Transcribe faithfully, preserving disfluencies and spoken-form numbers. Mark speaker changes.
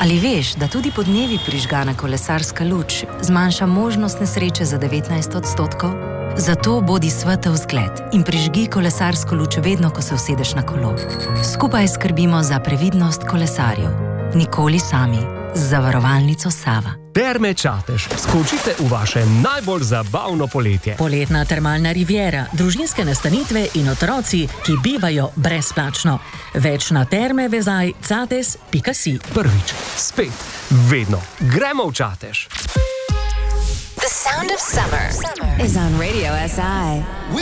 Speaker 1: Ali veš, da tudi podnevi prižgana kolesarska luč zmanjša možnost nesreče za devetnajst odstotkov? Zato bodi svetel zgled in prižgi kolesarsko luč vedno, ko se usedeš na kolo. Skupaj skrbimo za previdnost kolesarjev. Nikoli sami. Z zavarovalnico Sava.
Speaker 2: Terme Čatež. Skočite v vaše najbolj zabavno poletje.
Speaker 3: Poletna termalna riviera, družinske nastanitve in otroci, ki bivajo brezplačno. Več na terme vezaj cates pika si.
Speaker 2: Prvič, spet, vedno. Gremo v Čatež.
Speaker 4: The sound of summer is on Radio S I.